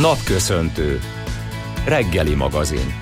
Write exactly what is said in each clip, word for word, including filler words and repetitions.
Napköszöntő. Reggeli magazin.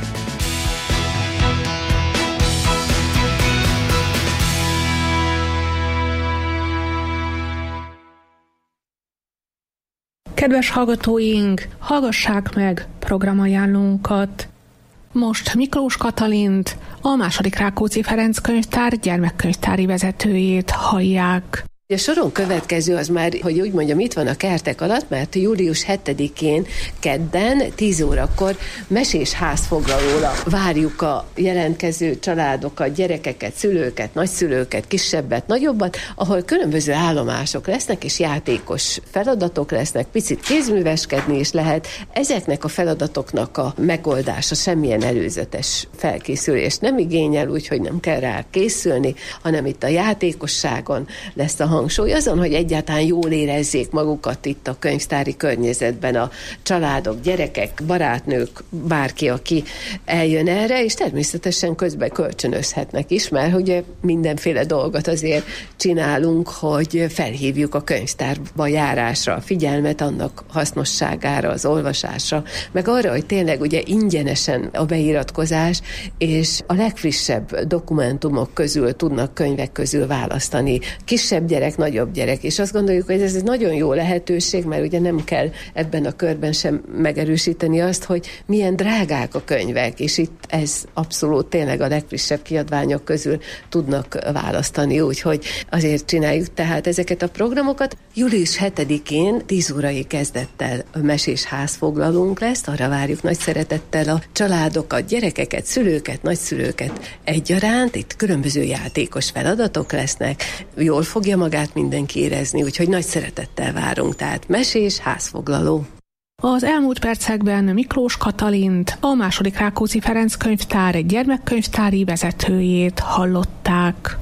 Kedves hallgatóink, hallgassák meg programajánlónkat. Most Miklós Katalint, a második Rákóczi Ferenc könyvtár gyermekkönyvtári vezetőjét hallják. A soron következő az már, hogy úgy mondjam, itt van a kertek alatt, mert július hetedikén kedden tíz órakor mesés házfoglalóra várjuk a jelentkező családokat, gyerekeket, szülőket, nagyszülőket, kisebbet, nagyobbat, ahol különböző állomások lesznek, és játékos feladatok lesznek, picit kézműveskedni is lehet. Ezeknek a feladatoknak a megoldása semmilyen előzetes felkészülést nem igényel, úgyhogy nem kell rá készülni, hanem itt a játékosságon lesz a hangsúly, azon, hogy egyáltalán jól érezzék magukat itt a könyvtári környezetben a családok, gyerekek, barátnők, bárki, aki eljön erre, és természetesen közben kölcsönözhetnek is, mert ugye mindenféle dolgot azért csinálunk, hogy felhívjuk a könyvtárba járásra a figyelmet, annak hasznosságára, az olvasásra, meg arra, hogy tényleg ugye ingyenesen a beiratkozás, és a legfrissebb dokumentumok közül tudnak könyvek közül választani. Kisebb gyerek, nagyobb gyerek, és azt gondoljuk, hogy ez egy nagyon jó lehetőség, mert ugye nem kell ebben a körben sem megerősíteni azt, hogy milyen drágák a könyvek, és itt ez abszolút tényleg a legfrissebb kiadványok közül tudnak választani, úgyhogy azért csináljuk tehát ezeket a programokat. július hetedikén tíz órai kezdettel mesés házfoglalónk lesz, arra várjuk nagy szeretettel a családokat, gyerekeket, szülőket, nagyszülőket egyaránt, itt különböző játékos feladatok lesznek, jól fogja magát mindenki érezni, úgyhogy nagy szeretettel várunk, tehát mesés házfoglaló. Az elmúlt percekben Miklós Katalint, a második Rákóczi Ferenc könyvtár gyermekkönyvtári vezetőjét hallották.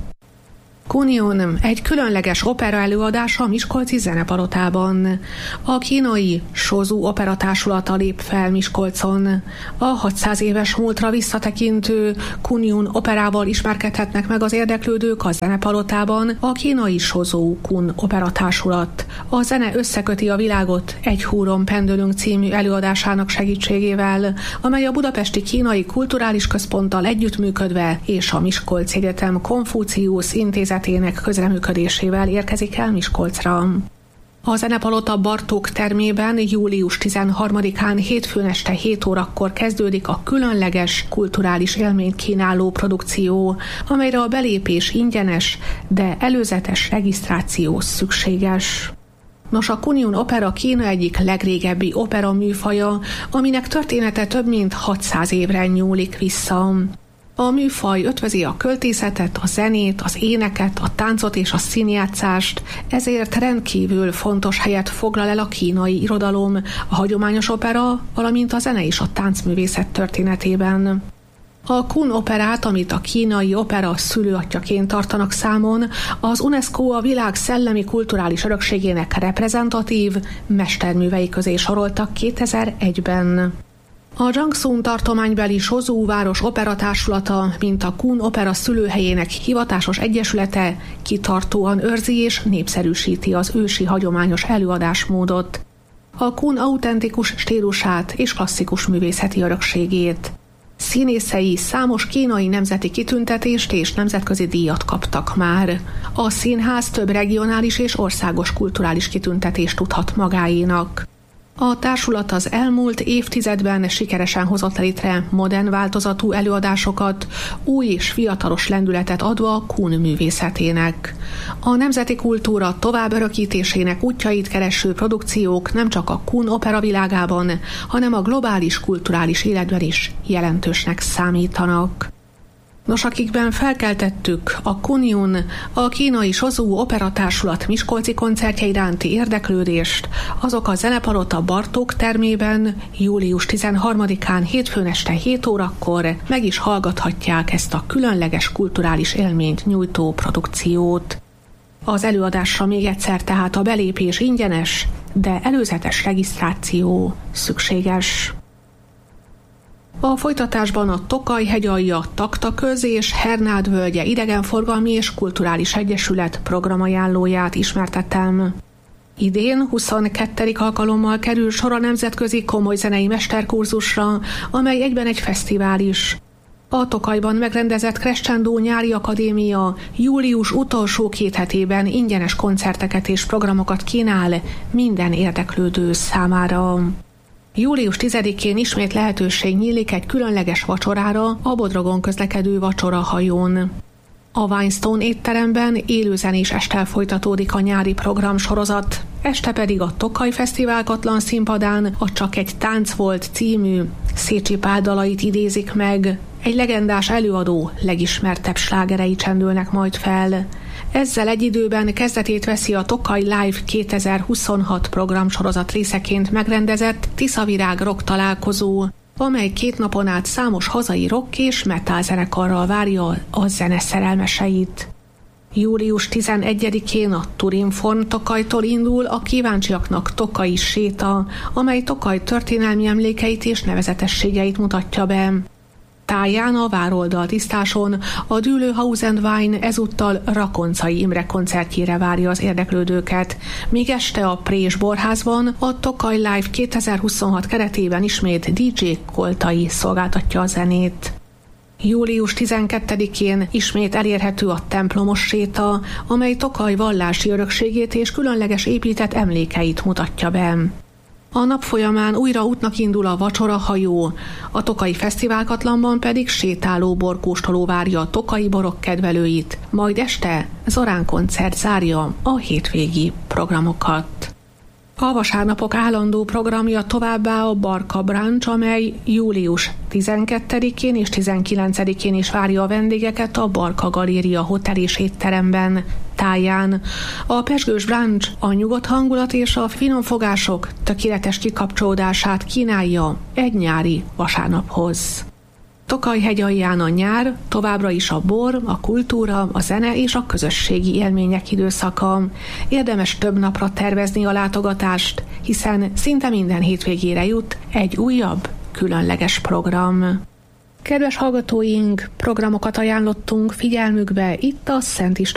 Kunjun egy különleges opera előadás a Miskolci Zenepalotában. A kínai Sozú operatársulata lép fel Miskolcon. A hatszáz éves múltra visszatekintő Kunjun operával ismerkedhetnek meg az érdeklődők a Zenepalotában. A kínai Sozú Kun operatársulat a zene összeköti a világot egy húron pendülünk című előadásának segítségével, amely a Budapesti Kínai Kulturális Központtal együttműködve és a Miskolci Egyetem Konfuciusz Intézet közreműködésével érkezik el Miskolcra. A Zenepalota Bartók termében július tizenharmadikán hétfőn este hét órakor kezdődik a különleges kulturális élményt kínáló produkció, amelyre a belépés ingyenes, de előzetes regisztráció szükséges. Nos, a Kunjun opera Kína egyik legrégebbi opera műfaja, aminek története több mint hatszáz évre nyúlik vissza. A műfaj ötvözi a költészetet, a zenét, az éneket, a táncot és a színjátszást, ezért rendkívül fontos helyet foglal el a kínai irodalom, a hagyományos opera, valamint a zene és a táncművészet történetében. A Kun operát, amit a kínai opera szülőatjaként tartanak számon, az UNESCO a világ szellemi kulturális örökségének reprezentatív mesterművei közé soroltak kétezer-egyben. A Jiangsun tartománybeli Sozú város operatársulata, mint a Kun opera szülőhelyének hivatásos egyesülete kitartóan őrzi és népszerűsíti az ősi hagyományos előadásmódot, a Kun autentikus stílusát és klasszikus művészeti örökségét. Színészei számos kínai nemzeti kitüntetést és nemzetközi díjat kaptak már. A színház több regionális és országos kulturális kitüntetést tudhat magáénak. A társulat az elmúlt évtizedben sikeresen hozott létre modern változatú előadásokat, új és fiatalos lendületet adva a Kun művészetének. A nemzeti kultúra tovább örökítésének útjait kereső produkciók nem csak a Kun opera világában, hanem a globális kulturális életben is jelentősnek számítanak. Nos, akikben felkeltettük a Kunjun, a kínai Sozú operatársulat miskolci koncertje iránti érdeklődést, azok a Zenepalota Bartók termében július tizenharmadikán hétfőn este hét órakor meg is hallgathatják ezt a különleges kulturális élményt nyújtó produkciót. Az előadásra még egyszer tehát a belépés ingyenes, de előzetes regisztráció szükséges. A folytatásban a Tokaj-hegyalja Taktaköz és Hernád völgye idegenforgalmi és kulturális egyesület programajánlóját ismertettem. Idén huszonkettedik alkalommal kerül sor a nemzetközi komoly zenei mesterkurzusra, amely egyben egy fesztivál is. A Tokajban megrendezett Crescendo Nyári Akadémia július utolsó két hetében ingyenes koncerteket és programokat kínál minden érdeklődő számára. július tizedikén ismét lehetőség nyílik egy különleges vacsorára a Bodrogon közlekedő vacsorahajón. A Winestone étteremben élőzenés esttel folytatódik a nyári programsorozat, este pedig a Tokaj Fesztiválkatlan színpadán a Csak egy tánc volt című Szécsi Pál dalait idézik meg, egy legendás előadó legismertebb slágerei csendülnek majd fel. Ezzel egy időben kezdetét veszi a Tokaj Live kétezer-huszonhat programsorozat részeként megrendezett Tiszavirág rock találkozó, amely két napon át számos hazai rock és metal zenekarral várja a zene szerelmeseit. július tizenegyedikén a Turinform Tokajtól indul a kíváncsiaknak Tokaji séta, amely Tokaj történelmi emlékeit és nevezetességeit mutatja be. Táján a Vároldal tisztáson a Dűlő House and Wine ezúttal Rakoncai Imre koncertjére várja az érdeklődőket, míg este a Prés Borházban a Tokaj Live kétezer-huszonhat keretében ismét dé dzsé Koltai szolgáltatja a zenét. július tizenkettedikén ismét elérhető a templomos séta, amely Tokaj vallási örökségét és különleges épített emlékeit mutatja be. A nap folyamán újra útnak indul a vacsorahajó, a Tokaji Fesztiválkatlanban pedig sétáló borkóstoló várja a tokaji borok kedvelőit, majd este Zorán koncert zárja a hétvégi programokat. A vasárnapok állandó programja továbbá a Barka Brunch, amely július tizenkettedikén és tizenkilencedikén is várja a vendégeket a Barka Galéria hotel és étteremben. Táján a pezsgős brunch a nyugodt hangulat és a finomfogások tökéletes kikapcsolódását kínálja egy nyári vasárnaphoz. Tokaj-hegy alján a nyár, továbbra is a bor, a kultúra, a zene és a közösségi élmények időszaka. Érdemes több napra tervezni a látogatást, hiszen szinte minden hétvégére jut egy újabb, különleges program. Kedves hallgatóink, programokat ajánlottunk figyelmükbe itt a Szent István